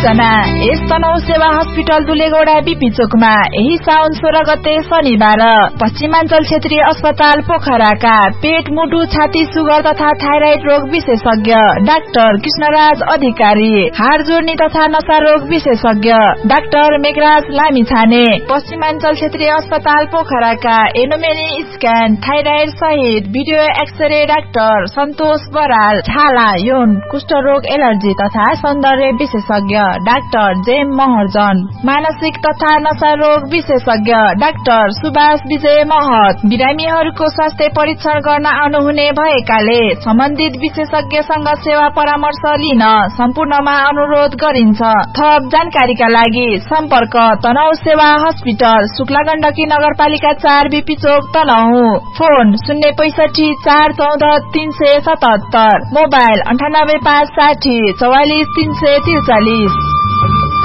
सूचना। यस तनहुँ सेवा hospital दुलेगौडा BP चोकमा यही साउन 16 गते शनिबार पश्चिमाञ्चल क्षेत्रीय अस्पताल पोखराका पेट, मुटु, छाती, सुगर तथा थाइराइड रोग विशेषज्ञ डाक्टर कृष्णराज अधिकारी, हाड जोड्ने तथा नशा रोग विशेषज्ञ डाक्टर मेघराज लामिछाने, पश्चिमाञ्चल क्षेत्रीय अस्पताल पोखराका एनोमेनी स्क्यान, थाइराइड सहित भिडियो एक्सरे डाक्टर सन्तोष बराल, छाला, यौन, कुष्ठरोग, एलर्जी तथा सौन्दर्य विशेषज्ञ डाक्टर जेम महर्जन, मानसिक तथा नशा रोग विशेषज्ञ डाक्टर सुभाष विजय महत, बिरामीहरूको स्वास्थ्य परीक्षण गर्न आउनुहुने भएकाले सम्बन्धित विशेषज्ञसँग सेवा परामर्श लिन सम्पूर्णमा अनुरोध गरिन्छ। थप जानकारीका लागि सम्पर्क तनहुँ सेवा हस्पिटल, शुक्ला गण्डकी नगरपालिका 4 बीपी चोक तनहुँ। Phone 065 414 377, mobile 98 560 44 343।